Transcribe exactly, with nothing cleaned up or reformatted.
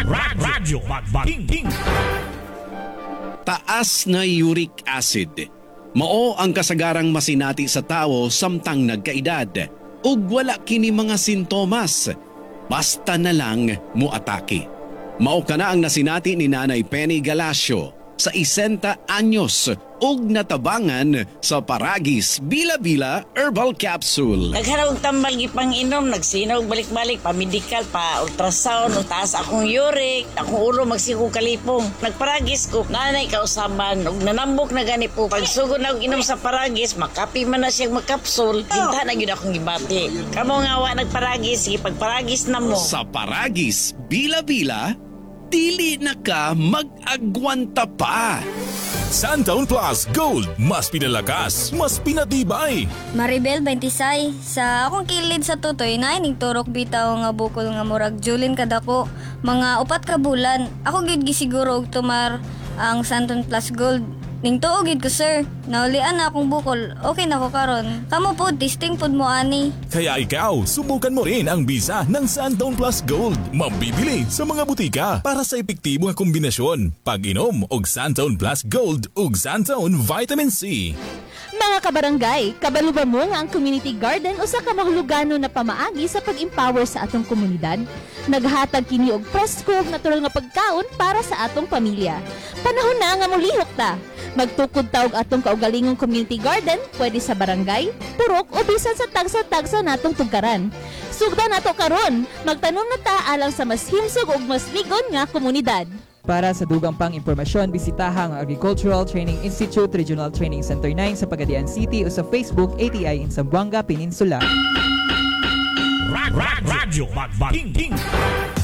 Radyo Magbaking. Taas na uric acid. Mao ang kasagarang masinati sa tao samtang nagkaedad ug wala kini mga sintomas. Basta na lang muatake. Mao kana ang nasinati ni Nanay Penny Galacio sa isenta anyos ug natabangan sa Paragis Bila-Bila Herbal Capsule. Nagharap tambal gipang inom, nagsinaw balik-balik pa medical pa ultrasound, utaas akong uric, akong ulo magsiko kalipong. Nagparagis ko, nanay kausaban ug nanambok na gani po. Pagsugod na og inom sa Paragis, makapi man na siyang magkapsul, ginta na gyud akong gibati. Kamo nga wa nagparagis, sige pagparagis na mo. Sa Paragis Bila-Bila, dili na ka mag-agwanta pa. Santaon Plus Gold, mas pinalakas, mas pinatibay. Maribel twenty-six, sa akong kilid sa tutoy na ining turok bitaw nga bukol nga murag julin kadako. Mga upat ka bulan, ako gid gisiguro og tumar ang Santon Plus Gold. Ning tuo gid ko sir, naulian na akong bukol, okay na ko karon. Kamo po, testing pod mo ani. Kaya ikaw, subukan mo rin ang bisa ng Santaon Plus Gold. Mabibili sa mga butika para sa epektibo nga kombinasyon. Pag-inom og Santaon Plus Gold ug Santaon Vitamin C. Mga kabarangay, kabalo ba mo nga ang community garden usa ka mahulugano na pamaagi sa pag-empower sa atong komunidad? Naghatag kini og presko ug natural nga pagkaon para sa atong pamilya. Panahon na nga molihok ta. Magtukod ta og atong kaugalingong community garden, pwede sa barangay, turok o bisan sa tagsa-tagsa natong tugkaran. Sugdan nato karon, magtanom na ta alang sa mas himsog ug mas ligon nga komunidad. Para sa dugang pang impormasyon, bisitaha ang Agricultural Training Institute Regional Training Center nine sa Pagadian City o sa Facebook A T I in Zamboanga Peninsula. Radyo Magbaking.